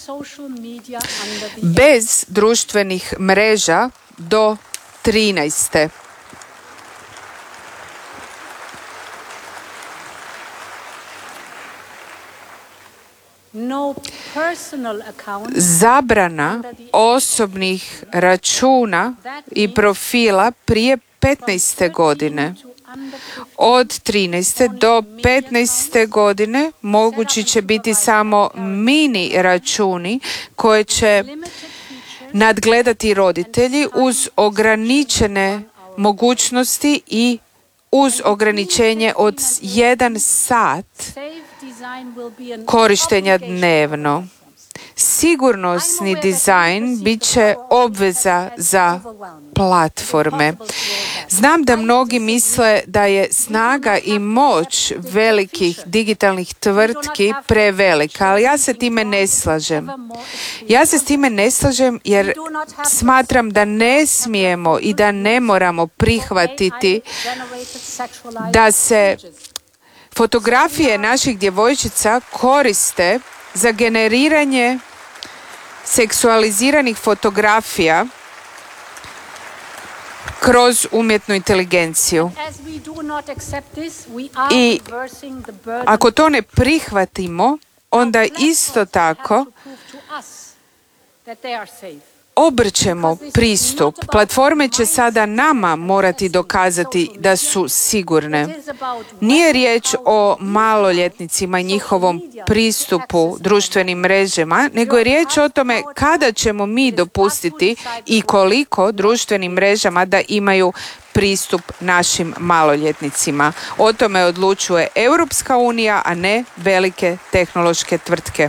bez društvenih mreža do 13. Zabrana osobnih računa i profila prije 15. godine. Od 13. do 15. godine mogući će biti samo mini računi koje će nadgledati roditelji uz ograničene mogućnosti i uz ograničenje od 1 sat korištenja dnevno. Sigurnosni dizajn bit će obveza za platforme. Znam da mnogi misle da je snaga i moć velikih digitalnih tvrtki prevelika, ali ja se time ne slažem. Ja se s time ne slažem jer smatram da ne smijemo i da ne moramo prihvatiti da se fotografije naših djevojčica koriste za generiranje seksualiziranih fotografija kroz umjetnu inteligenciju. I ako to ne prihvatimo, onda isto tako obrćemo pristup. Platforme će sada nama morati dokazati da su sigurne. Nije riječ o maloljetnicima i njihovom pristupu društvenim mrežama, nego je riječ o tome kada ćemo mi dopustiti i koliko društvenim mrežama da imaju pristup našim maloljetnicima. O tome odlučuje Europska unija, a ne velike tehnološke tvrtke.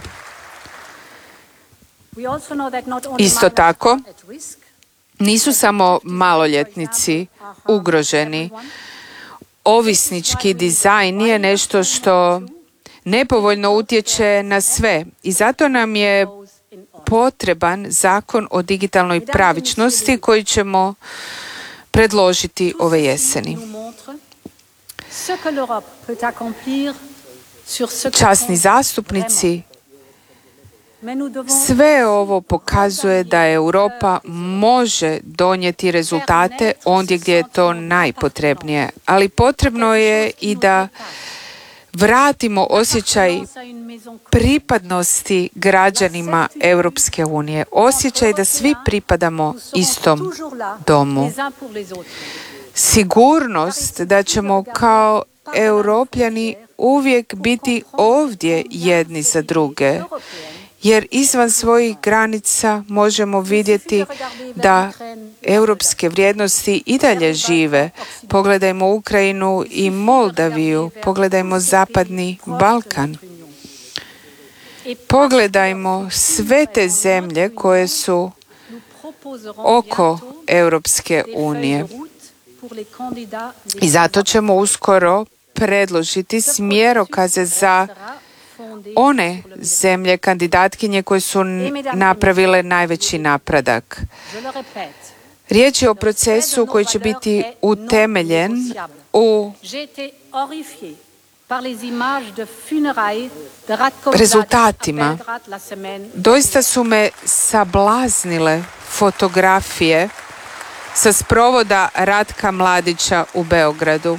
Isto tako, nisu samo maloljetnici ugroženi. Ovisnički dizajn je nešto što nepovoljno utječe na sve i zato nam je potreban zakon o digitalnoj pravičnosti koji ćemo predložiti ove jeseni. Časni zastupnici, sve ovo pokazuje da Europa može donijeti rezultate ondje gdje je to najpotrebnije, ali potrebno je i da vratimo osjećaj pripadnosti građanima Europske unije, osjećaj da svi pripadamo istom domu. Sigurnost da ćemo kao Europljani uvijek biti ovdje jedni za druge, jer izvan svojih granica možemo vidjeti da europske vrijednosti i dalje žive. Pogledajmo Ukrajinu i Moldaviju, pogledajmo Zapadni Balkan. Pogledajmo sve te zemlje koje su oko Europske unije. I zato ćemo uskoro predložiti smjerokaze za one zemlje kandidatkinje koje su napravile najveći napredak. Riječ je o procesu koji će biti utemeljen u rezultatima. Doista su me sablaznile fotografije sa sprovoda Ratka Mladića u Beogradu.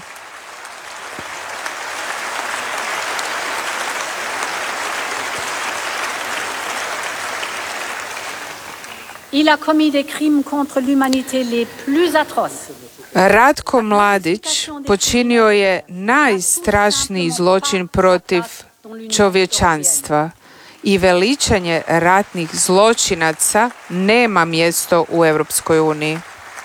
Il a commis des crimes contre l'humanité les plus atroces. Ratko Mladić počinio je najstrašniji zločin protiv čovječanstva i veličanje ratnih zločinaca nema mjesto u Europskoj uniji.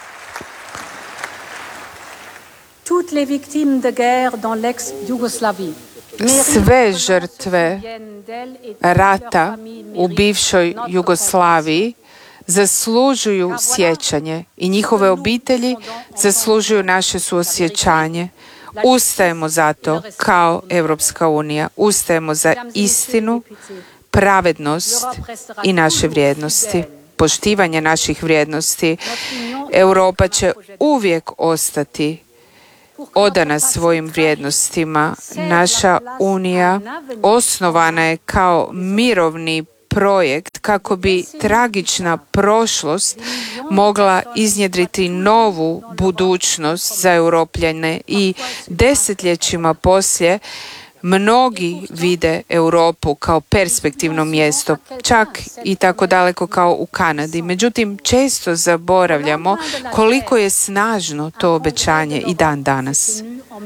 Toutes les victimes de guerre dans l'ex-Yougoslavie. Sve žrtve rata u bivšoj Jugoslaviji zaslužuju sjećanje i njihove obitelji zaslužuju naše suosjećanje. Ustajemo za to kao Europska unija. Ustajemo za istinu, pravednost i naše vrijednosti. Poštivanje naših vrijednosti. Europa će uvijek ostati odana svojim vrijednostima. Naša unija osnovana je kao mirovni projekt kako bi tragična prošlost mogla iznjedriti novu budućnost za Europljane i desetljećima poslije mnogi vide Europu kao perspektivno mjesto, čak i tako daleko kao u Kanadi. Međutim, često zaboravljamo koliko je snažno to obećanje i dan danas.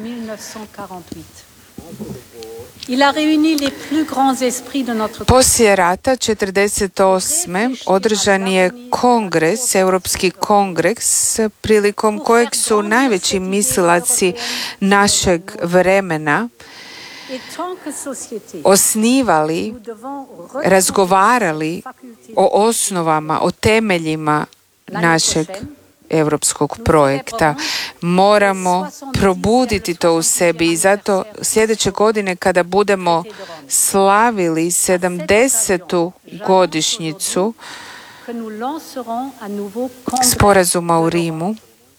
Poslije rata 1948. održan je kongres, Europski kongres, prilikom kojeg su najveći mislilaci našeg vremena osnivali, razgovarali o osnovama, o temeljima našeg europskog projekta. Moramo probuditi to u sebi i zato sljedeće godine kada budemo slavili 70. godišnjicu sporazuma u Rimu,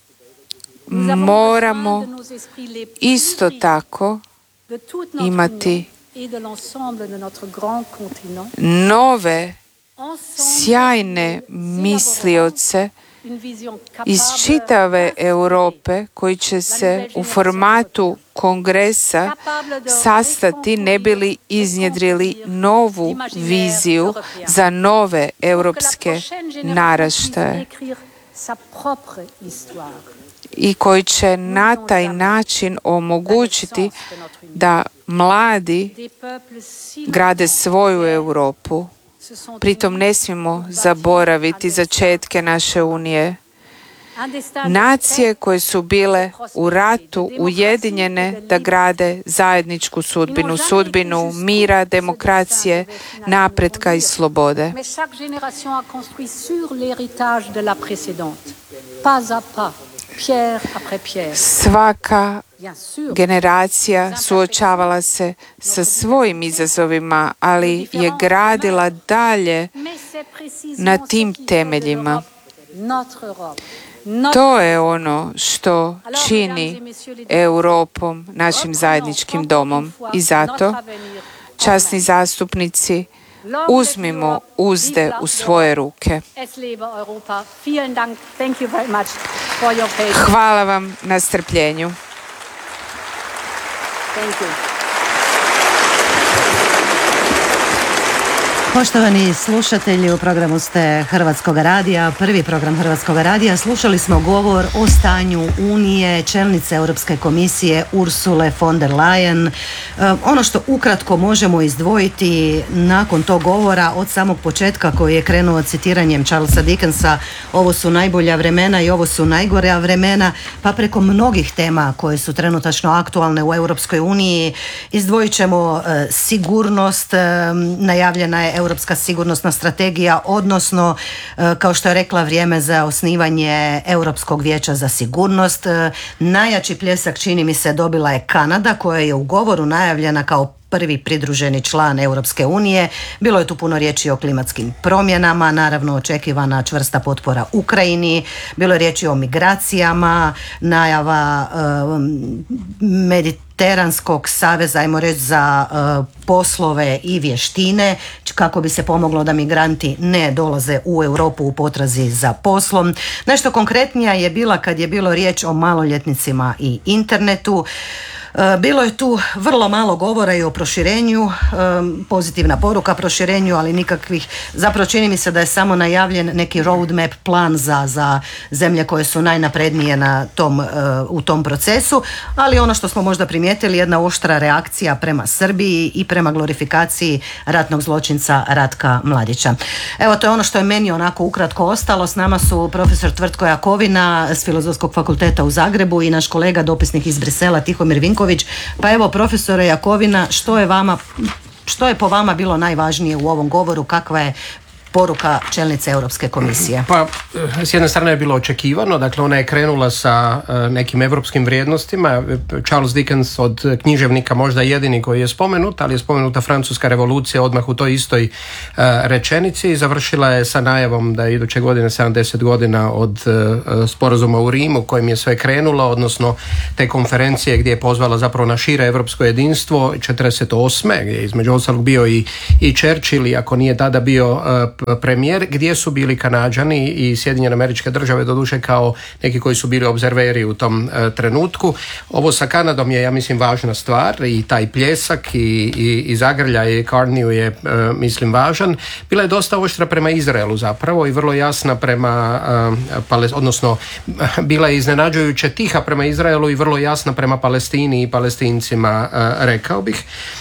moramo isto tako imati nove, sjajne mislioce iz čitave Europe koji će se u formatu kongresa sastati ne bi li iznjedrili novu viziju za nove europske naraštaje i koji će na taj način omogućiti da mladi grade svoju Europu. Pritom ne smijemo zaboraviti začetke naše unije. Nacije koje su bile u ratu ujedinjene da grade zajedničku sudbinu, sudbinu mira, demokracije, napretka i slobode. Svaka generacija suočavala se sa svojim izazovima, ali je gradila dalje na tim temeljima. To je ono što čini Europom našim zajedničkim domom. I zato, časni zastupnici, uzmimo uzde u svoje ruke. Hvala vam na strpljenju. Poštovani slušatelji, u programu ste Hrvatskog radija, prvi program Hrvatskog radija. Slušali smo govor o stanju Unije čelnice Europske komisije Ursule von der Leyen. Ono što ukratko možemo izdvojiti nakon tog govora od samog početka koji je krenuo citiranjem Charlesa Dickensa, ovo su najbolja vremena i ovo su najgora vremena, pa preko mnogih tema koje su trenutačno aktualne u Europskoj uniji izdvojit ćemo sigurnost, najavljena je Europska sigurnosna strategija, odnosno, kao što je rekla, vrijeme za osnivanje Europskog vijeća za sigurnost. Najjači pljesak, čini mi se, dobila je Kanada, koja je u govoru najavljena kao prvi pridruženi član Europske unije. Bilo je tu puno riječi o klimatskim promjenama, naravno očekivana čvrsta potpora Ukrajini, bilo je riječi o migracijama, najava Mediteranskog saveza, ajmo reći, za poslove i vještine, kako bi se pomoglo da migranti ne dolaze u Europu u potrazi za poslom. Nešto konkretnija je bila kad je bilo riječ o maloljetnicima i internetu. Bilo je tu vrlo malo govora i o proširenju, pozitivna poruka proširenju, ali nikakvih, zapravo čini mi se da je samo najavljen neki roadmap, plan za zemlje koje su najnaprednije u tom procesu, ali ono što smo možda primijetili, jedna oštra reakcija prema Srbiji i prema glorifikaciji ratnog zločinca Ratka Mladića. Evo, to je ono što je meni onako ukratko ostalo. S nama su profesor Tvrtko Jakovina s Filozofskog fakulteta u Zagrebu i naš kolega dopisnik iz Brisela Tihomir Vinković. Pa evo, profesore Jakovina, što je po vama bilo najvažnije u ovom govoru, kakva je poruka čelnice Europske komisije? Pa, s jedne strane je bilo očekivano, dakle ona je krenula sa nekim europskim vrijednostima. Charles Dickens od književnika možda jedini koji je spomenut, ali je spomenuta Francuska revolucija odmah u toj istoj rečenici i završila je sa najavom da je iduće godine 70 godina od sporazuma u Rimu kojim je sve krenulo, odnosno te konferencije gdje je pozvala zapravo na šire europsko jedinstvo 48. gdje je između ostalog bio i Churchill, iako nije tada bio premijer. Gdje su bili Kanađani i Sjedinjene Američke Države, doduše kao neki koji su bili obzerveri u tom trenutku. Ovo sa Kanadom je, ja mislim, važna stvar i taj pljesak i zagrljaj Carneyu je, mislim, važan. Bila je dosta oštra prema Izraelu zapravo i vrlo jasna prema, odnosno bila je iznenađujuće tiha prema Izraelu i vrlo jasna prema Palestini i Palestincima, rekao bih.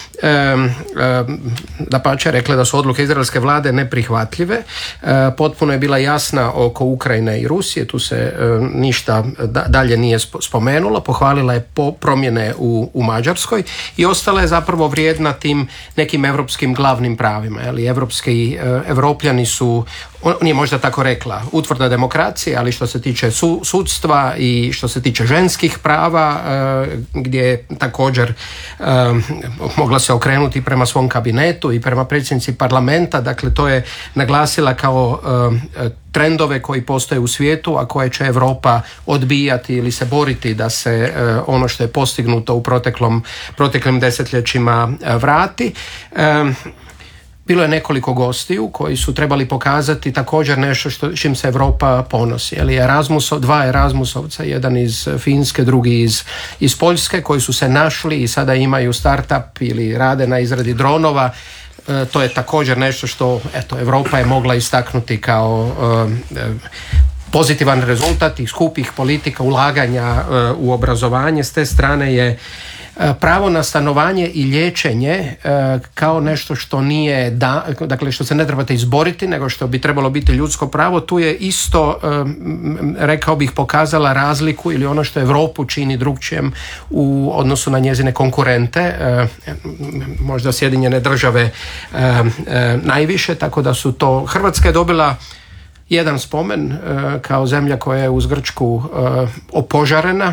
Dapače, rekla da su odluke izraelske vlade neprihvatljive. Potpuno je bila jasna oko Ukrajine i Rusije, tu se ništa dalje nije spomenulo. Pohvalila je promjene u Mađarskoj i ostala je zapravo vrijedna tim nekim europskim glavnim pravima. Evropljani su, nije možda tako rekla, utvrdna demokracija, ali što se tiče sudstva i što se tiče ženskih prava, gdje je također mogla se okrenuti prema svom kabinetu i prema predsjednici parlamenta. Dakle, to je naglasila kao trendove koji postoje u svijetu, a koje će Europa odbijati ili se boriti da se ono što je postignuto u proteklim desetljećima vrati. Bilo je nekoliko gostiju koji su trebali pokazati također nešto čim se Europa ponosi. Dva Erasmusovca, jedan iz Finske, drugi iz Poljske, koji su se našli i sada imaju startup ili rade na izradi dronova. To je također nešto što Europa je mogla istaknuti kao pozitivan rezultat i skupih politika ulaganja u obrazovanje. S te strane je pravo na stanovanje i liječenje kao nešto što nije, dakle što se ne trebate izboriti, nego što bi trebalo biti ljudsko pravo. Tu je isto, rekao bih, pokazala razliku ili ono što Europu čini drugčijem u odnosu na njezine konkurente, možda Sjedinjene Države najviše, tako da su to, Hrvatska je dobila jedan spomen kao zemlja koja je uz Grčku opožarena.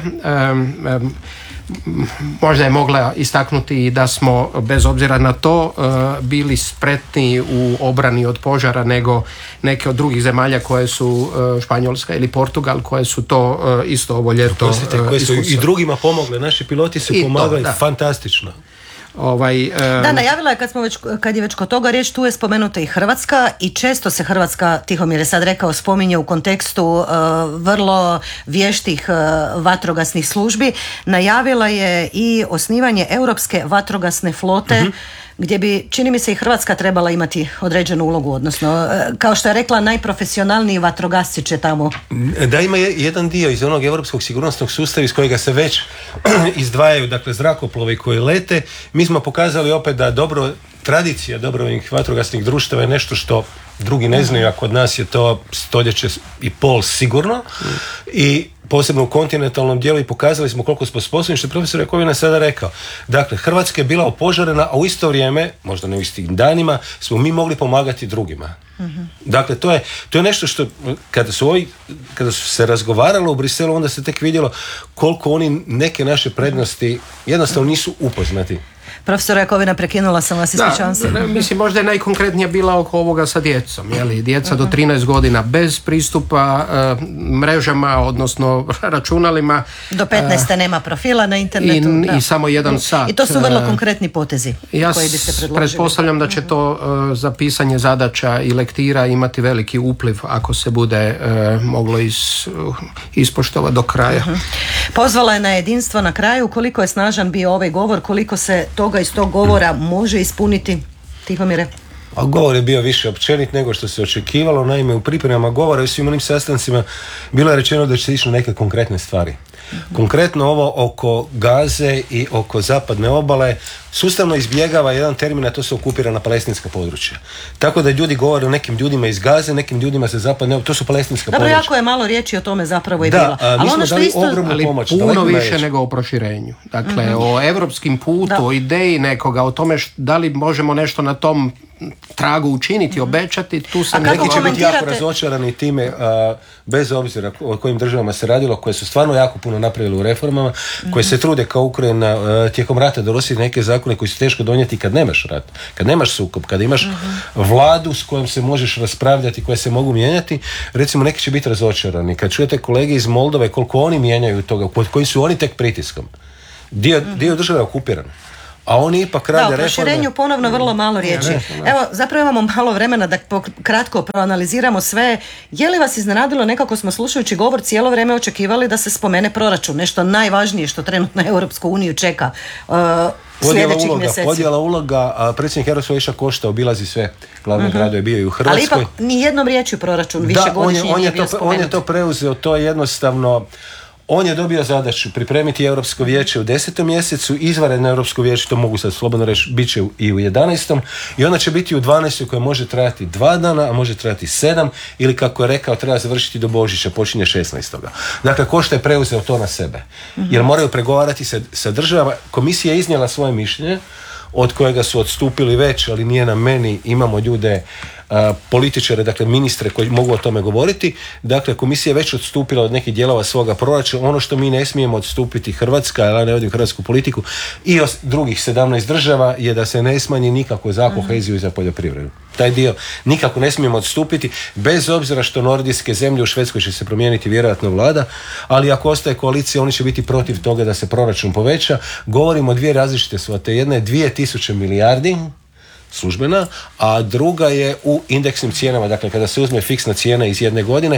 Možda je mogla istaknuti i da smo, bez obzira na to, bili spretniji u obrani od požara nego neke od drugih zemalja koje su Španjolska ili Portugal, koje su to isto ovo ljeto koje su i drugima pomogle. Naši piloti su pomagali fantastično. Najavila je kad je već kod toga riječ, tu je spomenuta i Hrvatska i često se Hrvatska, Tihomir je sad rekao, spominje u kontekstu vrlo vještih vatrogasnih službi. Najavila je i osnivanje Europske vatrogasne flote, gdje bi, čini mi se, i Hrvatska trebala imati određenu ulogu, odnosno, kao što je rekla, najprofesionalniji vatrogasci će tamo. Da, ima jedan dio iz onog europskog sigurnosnog sustava iz kojega se već izdvajaju, dakle, zrakoplovi koji lete. Mi smo pokazali opet da tradicija dobrovoljnih vatrogasnih društava je nešto što drugi ne znaju, a kod nas je to stoljeće i pol sigurno, i posebno u kontinentalnom dijelu, i pokazali smo koliko smo sposobni, što je profesor Jakovina sada rekao. Dakle, Hrvatska je bila opožarena, a u isto vrijeme, možda ne u istim danima, smo mi mogli pomagati drugima. Dakle, to je nešto što kada su se razgovaralo u Briselu, onda se tek vidjelo koliko oni neke naše prednosti jednostavno nisu upoznati. Profesor Jakovina, prekinula sam vas, ispričavam se. Mislim, možda je najkonkretnija bila oko ovoga sa djecom. Djeca do 13 godina bez pristupa mrežama, odnosno računalima. Do 15. nema profila na internetu. I samo jedan sat. I to su vrlo konkretni potezi koji bi se predložili. Pretpostavljam da će to za pisanje zadaća i lektira imati veliki upliv ako se bude moglo ispoštovati do kraja. Pozvala je na jedinstvo na kraju. Koliko je snažan bio ovaj govor, koliko se toga iz tog govora može ispuniti, Tihomire? A govor je bio više općenit nego što se očekivalo. Naime, u pripremama govora i svim onim sastancima bilo je rečeno da će se ići na neke konkretne stvari. Konkretno ovo oko Gaze i oko zapadne obale sustavno izbjegava jedan termin, a to su okupirana palestinska područja. Tako da ljudi govore o nekim ljudima iz Gaze, nekim ljudima sa zapadne obale, to su palestinska područja. Dobro, jako je malo riječi o tome zapravo i bilo. Mi smo dali ogromnu pomoć. Puno više nego o proširenju. Dakle, o europskim putu, o ideji nekoga, o tome da li možemo nešto na tom tragu učiniti, obećati, tu se neki će biti jako razočarani time, bez obzira o kojim državama se radilo, koje su stvarno jako puno napravili u reformama, koje se trude kao Ukrajina tijekom rata donositi neke zakone koji su teško donijeti kad nemaš rat, kad nemaš sukob, kad imaš vladu s kojom se možeš raspravljati, koje se mogu mijenjati. Recimo, neki će biti razočarani kad čujete kolege iz Moldove koliko oni mijenjaju toga, pod kojim su oni tek pritiskom. Dio države je okupiran. a oni ipak rade reforme. Da, o proširenju ponovno vrlo malo riječi. Evo, zapravo imamo malo vremena da kratko proanaliziramo sve. Je li vas iznenadilo, nekako smo slušajući govor cijelo vrijeme očekivali da se spomene proračun, nešto najvažnije što trenutno Europsku uniju čeka sljedećih mjeseci. Podjela uloga, a predsjednik Europskog vijeća Košta obilazi sve glavne gradove, bio i u Hrvatskoj. Ali ipak ni jednom riječju proračun višegodišnji nije bio spomenut. On je to preuzeo, to je jednostavno. On je dobio zadaću pripremiti Europsko vijeće u 10. mjesecu, izvanredno Europsko vijeće, to mogu sad slobodno reći, bit će i u 11. i onda će biti u 12. koje može trajati 2 dana, a može trajati 7, ili kako je rekao, treba završiti do Božića, počinje 16. Dakle, Košta je preuzeo to na sebe, jer moraju pregovarati sa državama. Komisija je iznijela svoje mišljenje, od kojega su odstupili već, ali nije na meni, imamo ljude, političare, dakle ministre koji mogu o tome govoriti. Dakle, komisija je već odstupila od nekih dijelova svoga proračuna. Ono što mi ne smijemo odstupiti, Hrvatska, ja ne vodim hrvatsku politiku, i drugih 17 država, je da se ne smanji nikako za koheziju i za poljoprivredu. Taj dio nikako ne smijemo odstupiti, bez obzira što nordijske zemlje, u Švedskoj će se promijeniti vjerojatno vlada, ali ako ostaje koalicija, oni će biti protiv toga da se proračun poveća. Govorimo o 2 različite svote. Jedna je 2000 milijardi službena, a druga je u indeksnim cijenama, dakle kada se uzme fiksna cijena iz jedne godine,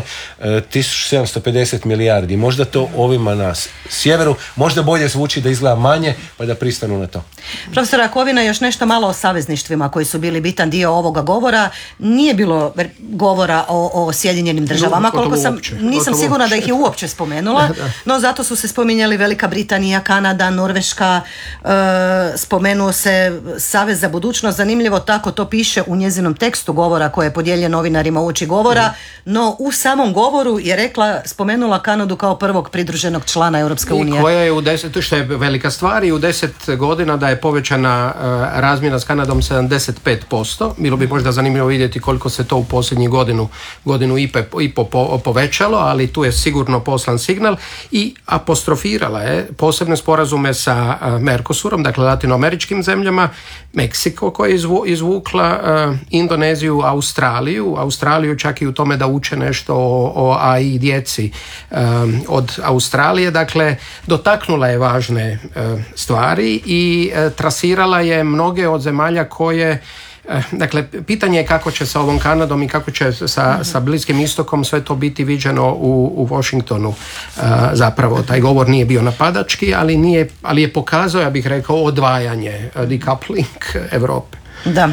1750 milijardi. Možda to ovima na sjeveru možda bolje zvuči da izgleda manje, pa da pristanu na to. Profesor Jakovina, još nešto malo o savezništvima koji su bili bitan dio ovoga govora. Nije bilo govora o Sjedinjenim državama, koliko sam, nisam sigurna da ih je uopće spomenula, no zato su se spominjali Velika Britanija, Kanada, Norveška, spomenuo se Savez za budućnost. Zanimljivo, tako to piše u njezinom tekstu govora koji je podijeljen novinarima uoči govora, no u samom govoru je spomenula Kanadu kao prvog pridruženog člana Europske unije. I koja je u 10, što je velika stvar, i u 10 godina da je povećana razmjena s Kanadom 75%. Bilo bi možda zanimljivo vidjeti koliko se to u posljednjih godinu i po povećalo, ali tu je sigurno poslan signal, i apostrofirala je posebne sporazume sa Mercosurom, dakle latinoameričkim zemljama, Meksiko koji je izvukla, Indoneziju, Australiju čak i u tome da uče nešto o AI djeci od Australije. Dakle, dotaknula je važne stvari i trasirala je mnoge od zemalja koje, dakle, pitanje je kako će sa ovom Kanadom i kako će sa Bliskim istokom sve to biti viđeno u Washingtonu. Zapravo, taj govor nije bio napadački, ali je pokazao, ja bih rekao, odvajanje, decoupling Europe. Da,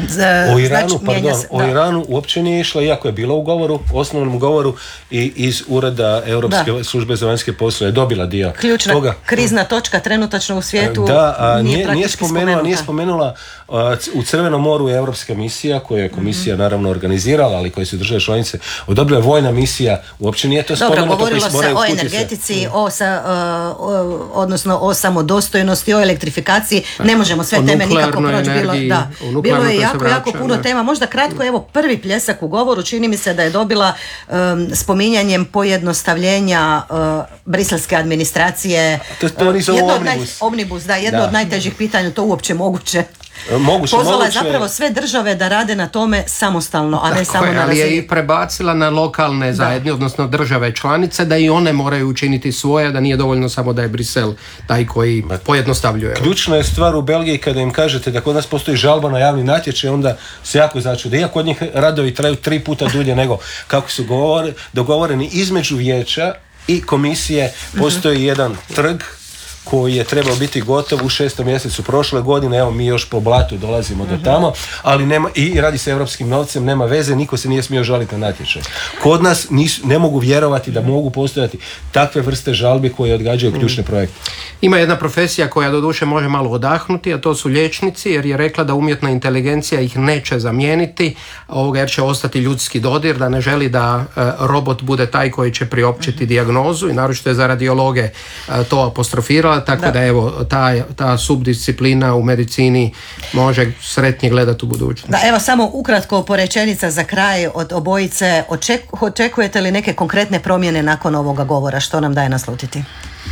o Iranu uopće nije išlo, iako je bilo u govoru, osnovnom govoru, i iz ureda Europske službe za vanjske poslove je dobila dio ključna toga. Krizna točka trenutačno u svijetu. Nije spomenula u Crvenom moru je Europska misija, koju je komisija naravno organizirala, ali koje su države članice odobrila, vojna misija, uopće nije to spomenuto. Dobro, govorilo se o energetici, odnosno o samodostojnosti, o elektrifikaciji, ne možemo sve teme nikako proći. Bilo je jako puno tema. Možda kratko, evo, prvi pljesak u govoru, čini mi se da je dobila spominjanjem pojednostavljenja briselske administracije. To nisu omnibus, jedno od najtežih pitanja, to uopće moguće. Pozvala je zapravo sve države da rade na tome samostalno, a ne samo na razini. Ali je i prebacila na lokalne zajednice, odnosno države članice, da i one moraju učiniti svoje, da nije dovoljno samo da je Brisel taj koji pojednostavljuje. Ključna je stvar u Belgiji kada im kažete da kod nas postoji žalba na javni natječaj, onda se jako začude. Iako od njih radovi traju 3 puta dulje nego kako su dogovoreni između vijeća i komisije, postoji jedan trg koji je trebao biti gotov u 6. mjesecu prošle godine. Evo, mi još po blatu dolazimo do tamo, ali nema, i radi se europskim novcem, nema veze, niko se nije smio žaliti na natječaj. Kod nas ne mogu vjerovati da mogu postojati takve vrste žalbi koje odgađaju ključne projekte. Ima jedna profesija koja doduše može malo odahnuti, a to su liječnici, jer je rekla da umjetna inteligencija ih neće zamijeniti, jer će ostati ljudski dodir, da ne želi da robot bude taj koji će priopćiti dijagnozu, i naročito je za radiologe to apostrofirala, tako da evo, ta subdisciplina u medicini može sretnije gledati u budućnost. Da, evo, samo ukratko porečenica za kraj od obojice. Očekujete li neke konkretne promjene nakon ovoga govora? Što nam daje naslutiti?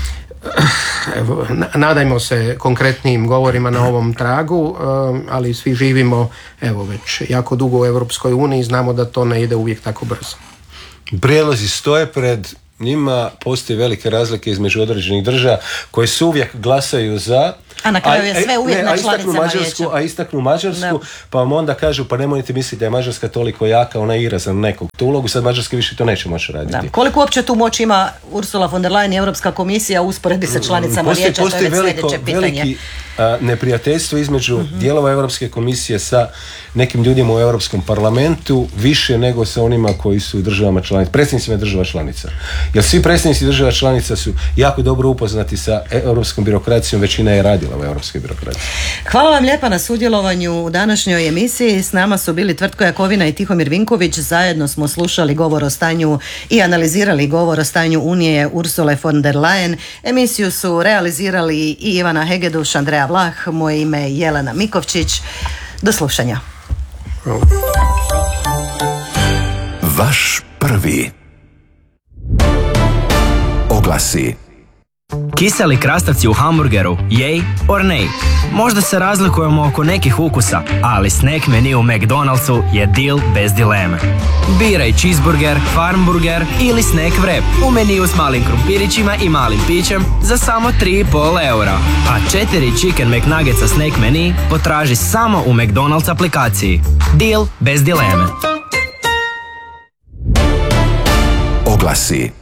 Evo, nadajmo se konkretnim govorima na ovom tragu, ali svi živimo već jako dugo u Europskoj uniji, znamo da to ne ide uvijek tako brzo. Prijedlozi stoje pred njima, postoji velike razlike između određenih država koje su uvijek glasaju za, A na kraju je sve uvijek na članicama vijeća. A istaknu Mađarsku, pa vam onda kažu pa nemojte misliti da je Mađarska toliko jaka, ona igra za nekog tu ulogu, sad Mađarska više to neće moći raditi. Da. Koliko uopće tu moć ima Ursula von der Leyen i Europska komisija u usporedbi sa članicama vijeća, to je sljedeće pitanje. Veliki neprijateljstvo između dijelova Europske komisije sa nekim ljudima u Europskom parlamentu, više nego sa onima koji su državama članica, predsjednicima država članica. Jer svi predsjednici država članica su jako dobro upoznati sa europskom birokracijom, većina je radila u europskoj birokraciji. Hvala vam lijepa na sudjelovanju u današnjoj emisiji. S nama su bili Tvrtko Jakovina i Tihomir Vinković. Zajedno smo slušali govor o stanju i analizirali govor o stanju Unije Ursule von der Leyen. Emisiju su realizirali i Ivana Hegeduš, Andreja Vlah, moje ime je Jelena Mikovčić. Do slušanja. Vaš prvi. Oglasi. Kiseli krastavci u hamburgeru, jej or nej? Možda se razlikujemo oko nekih ukusa, ali snack menu u McDonald'su je deal bez dileme. Biraj cheeseburger, farmburger ili snack wrap u meniju s malim krumpirićima i malim pićem za samo 3,5 eura. A 4 chicken McNuggetsa snack menu potraži samo u McDonald's aplikaciji. Deal bez dileme. Oglasi.